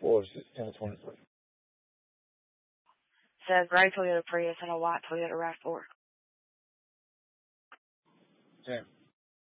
What was it in the 23? Says gray Toyota Prius and a white Toyota RAV4. Okay.